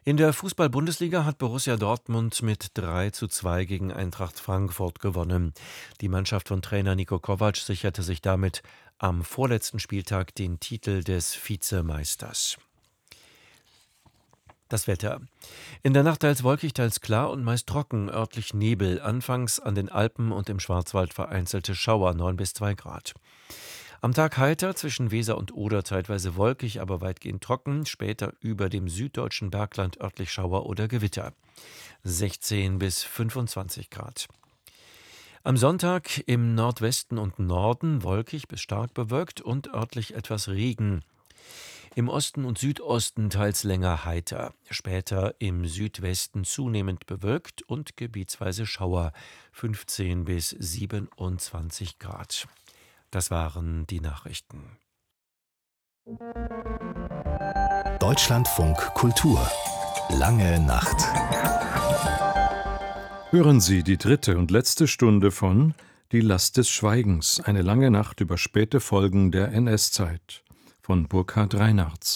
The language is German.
In der Fußball-Bundesliga hat Borussia Dortmund mit 3:2 gegen Eintracht Frankfurt gewonnen. Die Mannschaft von Trainer Niko Kovac sicherte sich damit am vorletzten Spieltag den Titel des Vizemeisters. Das Wetter. In der Nacht teils wolkig, teils klar und meist trocken, örtlich Nebel. Anfangs an den Alpen und im Schwarzwald vereinzelte Schauer, 9 bis 2 Grad. Am Tag heiter, zwischen Weser und Oder zeitweise wolkig, aber weitgehend trocken. Später über dem süddeutschen Bergland örtlich Schauer oder Gewitter. 16 bis 25 Grad. Am Sonntag im Nordwesten und Norden wolkig bis stark bewölkt und örtlich etwas Regen. Im Osten und Südosten teils länger heiter. Später im Südwesten zunehmend bewölkt und gebietsweise Schauer. 15 bis 27 Grad. Das waren die Nachrichten. Deutschlandfunk Kultur. Lange Nacht. Hören Sie die dritte und letzte Stunde von Die Last des Schweigens, eine lange Nacht über späte Folgen der NS-Zeit von Burkhard Reinhardt.